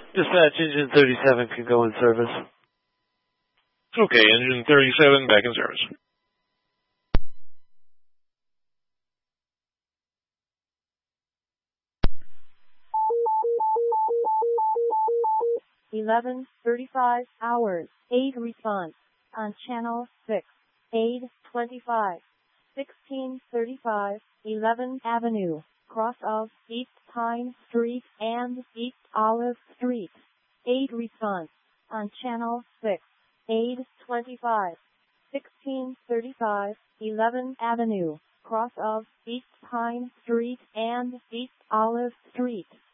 Dispatch, engine 37 can go in service. Okay, engine 37 back in service. (11:35 aid response on channel 6, aid 25, 1635, 11th Avenue, cross of East Pine Street and East Olive Street. Aid response on channel 6, aid 25, 1635, 11th Avenue, cross of East Pine Street and East Olive Street.